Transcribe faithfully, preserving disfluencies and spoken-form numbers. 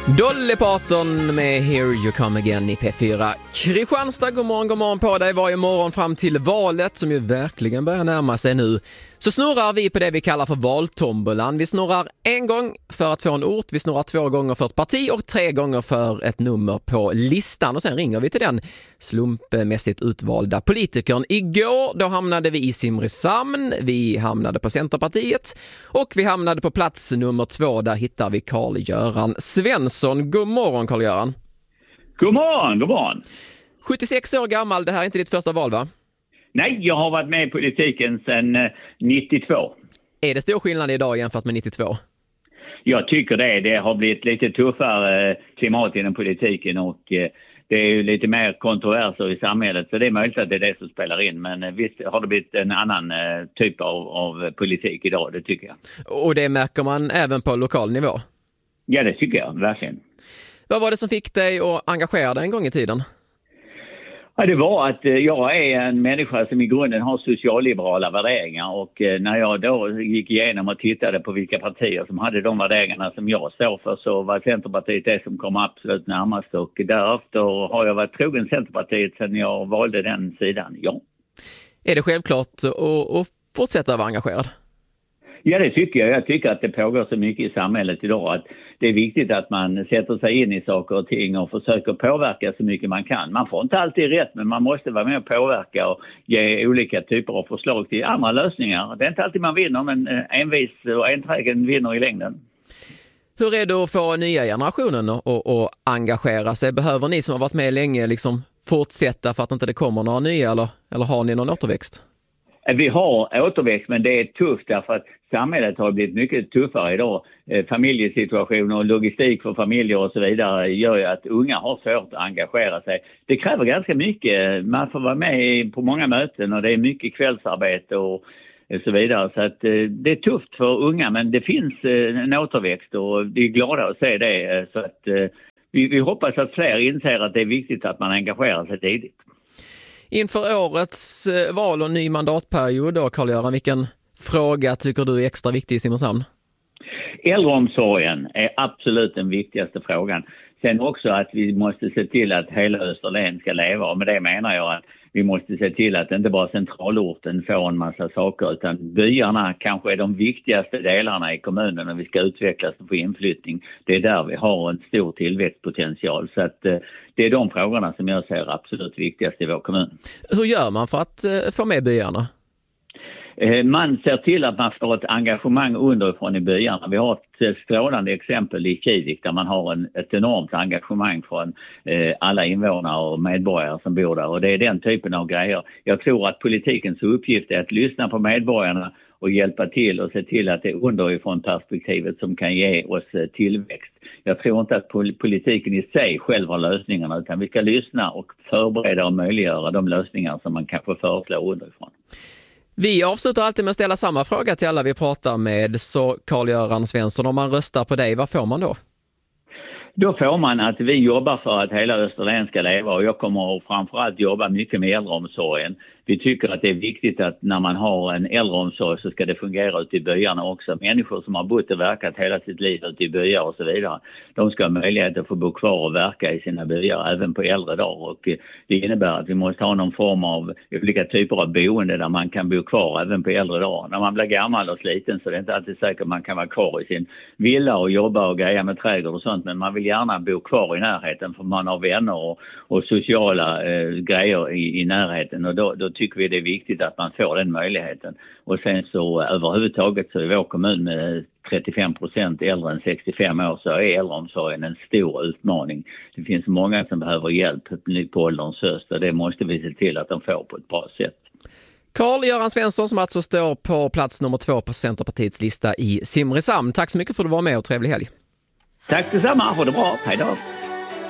Dolly Parton med Here You Come Again i P fyra. Kristianstad, god morgon, god morgon på dig varje morgon fram till valet som ju verkligen börjar närma sig nu. Så snurrar vi på det vi kallar för valtombolan. Vi snurrar en gång för att få en ort, vi snurrar två gånger för ett parti och tre gånger för ett nummer på listan. Och sen ringer vi till den slumpmässigt utvalda politikern. Igår då hamnade vi i Simrishamn, vi hamnade på Centerpartiet och vi hamnade på plats nummer två. Där hittar vi Carl-Göran Svensson. God morgon Carl-Göran. God morgon, god morgon. sjuttiosex år gammal, det här är inte ditt första val va? Nej, jag har varit med i politiken sedan nittiotvå. Är det stor skillnad idag jämfört med nittiotvå? Jag tycker det. Det har blivit lite tuffare klimat inom politiken och det är ju lite mer kontroverser i samhället. Så det är möjligt att det är det som spelar in. Men visst har det blivit en annan typ av, av politik idag, det tycker jag. Och det märker man även på lokal nivå? Ja, det tycker jag, verkligen. Vad var det som fick dig att engagera dig en gång i tiden? Ja, det var att jag är en människa som i grunden har socialliberala värderingar och när jag då gick igenom och tittade på vilka partier som hade de värderingarna som jag står för så var Centerpartiet det som kom absolut närmast och därefter har jag varit trogen Centerpartiet sedan jag valde den sidan, ja. Är det självklart att, att fortsätta vara engagerad? Ja, det tycker jag. Jag tycker att det pågår så mycket i samhället idag att det är viktigt att man sätter sig in i saker och ting och försöker påverka så mycket man kan. Man får inte alltid rätt, men man måste vara med och påverka och ge olika typer av förslag till andra lösningar. Det är inte alltid man vinner, men envis och enträgen vinner i längden. Hur är det att få nya generationen att, att engagera sig? Behöver ni som har varit med länge liksom fortsätta för att inte det kommer några nya eller, eller har ni någon återväxt? Vi har återväxt, men det är tufft därför att samhället har blivit mycket tuffare idag. Familjesituationer och logistik för familjer och så vidare gör ju att unga har svårt att engagera sig. Det kräver ganska mycket. Man får vara med på många möten och det är mycket kvällsarbete och så vidare. Så att det är tufft för unga, men det finns en återväxt och vi är glada att se det. Så att vi, vi hoppas att fler inser att det är viktigt att man engagerar sig tidigt. Inför årets val och ny mandatperiod då, Carl-Göran, vilken fråga tycker du är extra viktig i Simrishamn? Äldreomsorgen är absolut den viktigaste frågan. Sen också att vi måste se till att hela Österlen ska leva och med det menar jag att vi måste se till att inte bara centralorten får en massa saker utan byarna kanske är de viktigaste delarna i kommunen och vi ska utvecklas och få inflyttning. Det är där vi har en stor tillväxtpotential så att eh, det är de frågorna som jag ser absolut viktigast i vår kommun. Hur gör man för att eh, få med byarna? Man ser till att man får ett engagemang underifrån i byarna. Vi har ett strålande exempel i Kivik där man har en, ett enormt engagemang från eh, alla invånare och medborgare som bor där. Och det är den typen av grejer. Jag tror att politikens uppgift är att lyssna på medborgarna och hjälpa till och se till att det är underifrån perspektivet som kan ge oss eh, tillväxt. Jag tror inte att politiken i sig själv har lösningarna utan vi ska lyssna och förbereda och möjliggöra de lösningar som man kanske föreslår underifrån. Vi avslutar alltid med att ställa samma fråga till alla vi pratar med. Så Carl-Göran Svensson, om man röstar på dig, vad får man då? Då får man att vi jobbar för att hela Österlen ska leva och jag kommer att framförallt jobba mycket med äldreomsorgen. Vi tycker att det är viktigt att när man har en äldreomsorg så ska det fungera ute i byarna också. Människor som har bott och verkat hela sitt liv ute i byar och så vidare. De ska ha möjlighet att få bo kvar och verka i sina byar även på äldre dagar. Och det innebär att vi måste ha någon form av olika typer av boende där man kan bo kvar även på äldre dagar. När man blir gammal och sliten så är det inte alltid säkert att man kan vara kvar i sin villa och jobba och greja med trädgård och sånt. Men man vill gärna bo kvar i närheten för man har vänner och, och sociala eh, grejer i, i närheten. Och då, då tycker vi det är viktigt att man får den möjligheten. Och sen så överhuvudtaget så är vår kommun med trettiofem procent äldre än sextiofem år så är äldreomsorgen en stor utmaning. Det finns många som behöver hjälp på ålderns höst och det måste vi se till att de får på ett bra sätt. Carl-Göran Svensson som alltså står på plats nummer två på Centerpartiets lista i Simrishamn. Tack så mycket för att du var med och trevlig helg. Tack detsamma, ha det bra, hej då.